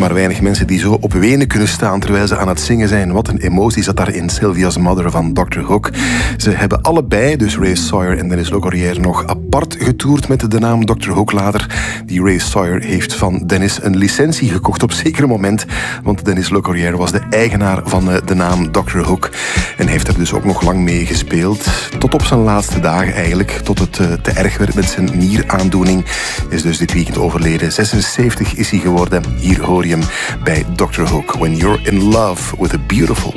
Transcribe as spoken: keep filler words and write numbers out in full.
maar weinig mensen die zo op wenen kunnen staan terwijl ze aan het zingen zijn. Wat een emotie zat daar in Sylvia's Mother van doctor Hook. Ze hebben allebei, dus Ray Sawyer en Denis Le Corrière, nog apart getoerd met de naam doctor Hook later. Die Ray Sawyer heeft van Denis een licentie gekocht op zeker moment, want Denis Le Corrière was de eigenaar van de naam doctor Hook. En heeft er dus ook nog lang mee gespeeld. Tot op zijn laatste dagen eigenlijk, tot het te erg werd met zijn nieraandoening. Is dus dit weekend overleden. zesenzeventig is hij geworden. Hier hoor je hem bij doctor Hook. When you're in love with a beautiful